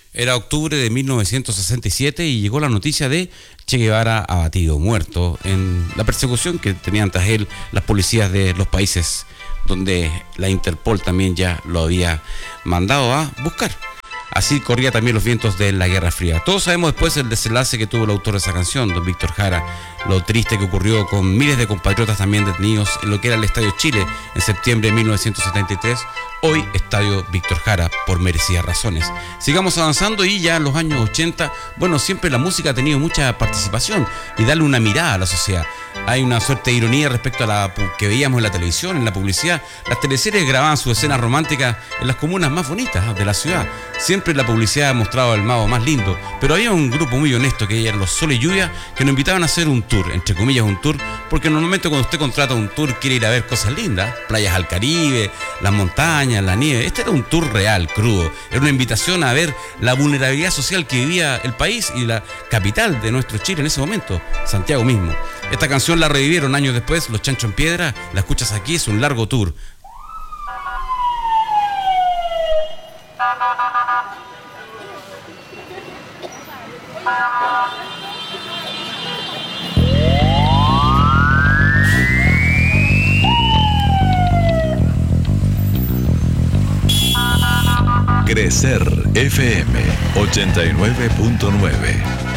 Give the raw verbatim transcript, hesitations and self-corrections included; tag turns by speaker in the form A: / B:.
A: Era octubre de mil novecientos sesenta y siete y llegó la noticia de Che Guevara abatido, muerto, en la persecución que tenían tras él las policías de los países donde la Interpol también ya lo había mandado a buscar. Así corría también los vientos de la Guerra Fría. Todos sabemos después el desenlace que tuvo el autor de esa canción, don Víctor Jara, lo triste que ocurrió con miles de compatriotas también detenidos en lo que era el Estadio Chile en septiembre de mil novecientos setenta y tres, hoy Estadio Víctor Jara, por merecidas razones. Sigamos avanzando y ya en los años ochenta, bueno, siempre la música ha tenido mucha participación y darle una mirada a la sociedad. Hay una suerte de ironía respecto a la que veíamos en la televisión, en la publicidad. Las teleseries grababan sus escenas románticas en las comunas más bonitas de la ciudad. Siempre la publicidad ha mostrado el mago más lindo, pero había un grupo muy honesto que eran los Sol y Lluvia, que nos invitaban a hacer un tour, entre comillas un tour, porque normalmente cuando usted contrata un tour quiere ir a ver cosas lindas, playas al Caribe, las montañas, la nieve. Este era un tour real, crudo. Era una invitación a ver la vulnerabilidad social que vivía el país y la capital de nuestro Chile en ese momento, Santiago mismo. Esta canción la revivieron años después, Los Chancho en Piedra. La escuchas aquí, es un largo tour.
B: Crecer F M ochenta y nueve punto nueve.